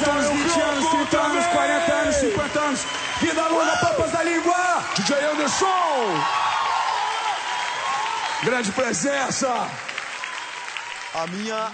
anos, 20 anos, 30 anos, 40 anos, 50 anos. Vida longa, Papas da Língua. DJ Anderson. Grande presença. A minha